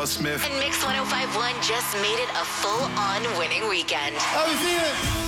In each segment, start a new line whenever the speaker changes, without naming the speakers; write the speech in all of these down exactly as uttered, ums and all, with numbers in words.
Smith.
And Mix one oh five point one just made it a full-on winning weekend.
How you feeling?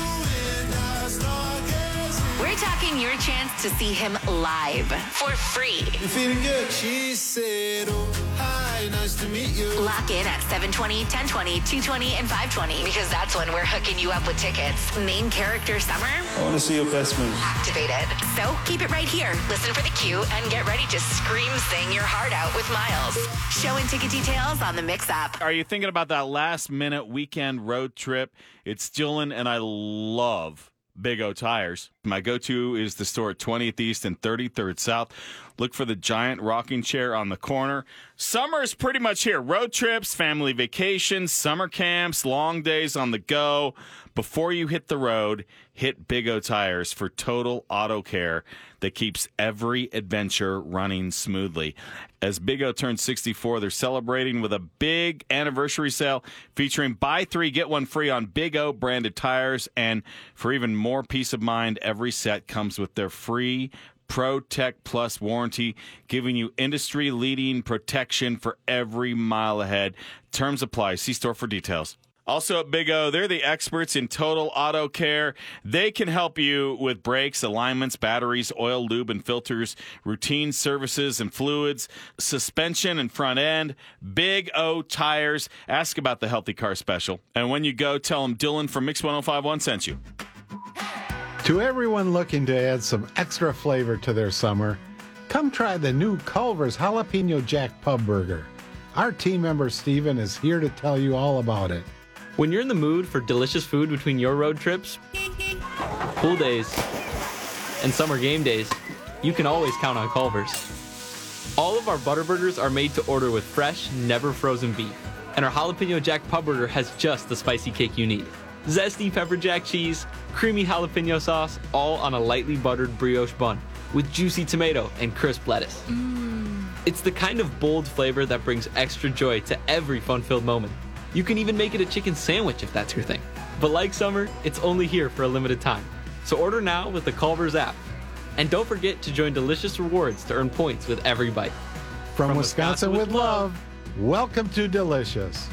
We're talking your chance to see him live for free.
You feeling good? She said, oh, hi, nice to meet you.
Lock in at seven twenty, ten twenty, two twenty, and five twenty because that's when we're hooking you up with tickets. Main character summer.
I want to see your best move.
Activated. So keep it right here. Listen for the cue and get ready to scream sing your heart out with Miles. Show and ticket details on the Mix app.
Are you thinking about that last minute weekend road trip? It's Dylan, and I love Big O Tires. My go-to is the store at twentieth East and thirty-third South. Look for the giant rocking chair on the corner. Summer is pretty much here. Road trips, family vacations, summer camps, long days on the go. Before you hit the road, hit Big O Tires for total auto care that keeps every adventure running smoothly. As Big O turns sixty-four, they're celebrating with a big anniversary sale featuring buy three, get one free on Big O branded tires. And for even more peace of mind, every set comes with their free ProTech Plus warranty, giving you industry-leading protection for every mile ahead. Terms apply. See store for details. Also at Big O, they're the experts in total auto care. They can help you with brakes, alignments, batteries, oil, lube, and filters, routine services and fluids, suspension and front end, Big O Tires. Ask about the Healthy Car Special. And when you go, tell them Dylan from Mix one oh five point one sent you.
To everyone looking to add some extra flavor to their summer, come try the new Culver's Jalapeno Jack Pub Burger. Our team member Steven is here to tell you all about it.
When you're in the mood for delicious food between your road trips, pool days, and summer game days, you can always count on Culver's. All of our butter burgers are made to order with fresh, never frozen beef, and our Jalapeno Jack Pub Burger has just the spicy kick you need. Zesty pepper jack cheese, creamy jalapeno sauce, all on a lightly buttered brioche bun with juicy tomato and crisp lettuce. Mm. It's the kind of bold flavor that brings extra joy to every fun-filled moment. You can even make it a chicken sandwich if that's your thing. But like summer, it's only here for a limited time. So order now with the Culver's app. And don't forget to join Delicious Rewards to earn points with every bite.
From,
From
Wisconsin, Wisconsin with, with love, love, welcome to Delicious.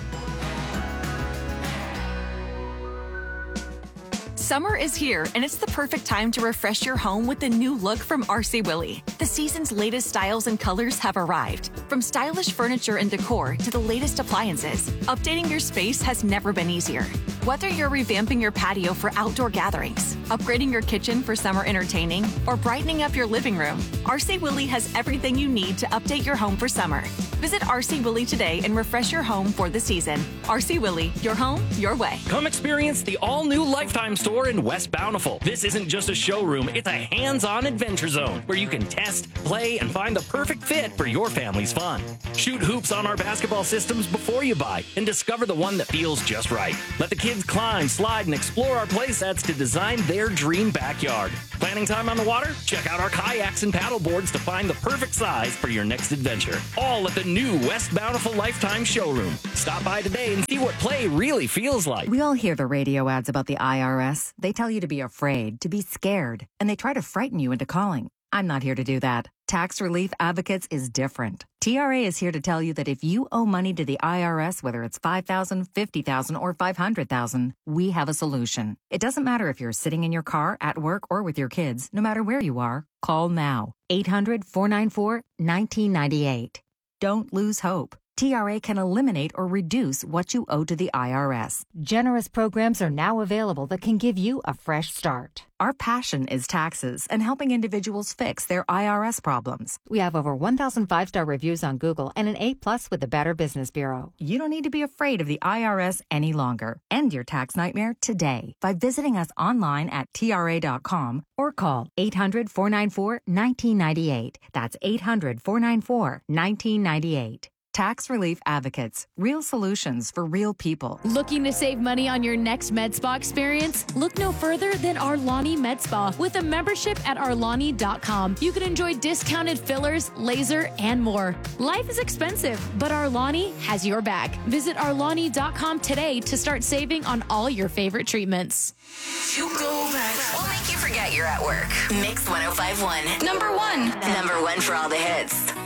Summer is here, and it's the perfect time to refresh your home with the new look from R C Willey. The season's latest styles and colors have arrived. From stylish furniture and decor to the latest appliances, updating your space has never been easier. Whether you're revamping your patio for outdoor gatherings, upgrading your kitchen for summer entertaining, or brightening up your living room, R C Willey has everything you need to update your home for summer. Visit R C Willey today and refresh your home for the season. R C Willey, your home, your way.
Come experience the all-new Lifetime store in West Bountiful. This isn't just a showroom, it's a hands-on adventure zone where you can test, play, and find the perfect fit for your family's fun. Shoot hoops on our basketball systems before you buy and discover the one that feels just right. Let the kids climb, slide, and explore our play sets to design their dream backyard. Planning time on the water? Check out our kayaks and paddle boards to find the perfect size for your next adventure. All at the new West Bountiful Lifetime showroom. Stop by today and see what play really feels like.
We all hear the radio ads about the I R S. They tell you to be afraid, to be scared, and they try to frighten you into calling. I'm not here to do that. Tax Relief Advocates is different. T R A is here to tell you that if you owe money to the I R S, whether it's five thousand dollars, fifty thousand dollars, or five hundred thousand dollars, we have a solution. It doesn't matter if you're sitting in your car, at work, or with your kids. No matter where you are, call now. eight hundred, four nine four, one nine nine eight. Don't lose hope. T R A can eliminate or reduce what you owe to the I R S.
Generous programs are now available that can give you a fresh start.
Our passion is taxes and helping individuals fix their I R S problems.
We have over one thousand five-star reviews on Google and an A plus with the Better Business Bureau.
You don't need to be afraid of the I R S any longer. End your tax nightmare today by visiting us online at T R A dot com or call eight hundred, four nine four, one nine nine eight. That's eight hundred, four nine four, one nine nine eight. Tax Relief Advocates. Real solutions for real people.
Looking to save money on your next med spa experience? Look no further than Arlani Med Spa. With a membership at Arlani dot com, you can enjoy discounted fillers, laser, and more. Life is expensive, but Arlani has your back. Visit Arlani dot com today to start saving on all your favorite treatments.
You go back. We'll make you forget you're at work. Mix one oh five point one. Number one. Number one for all the hits.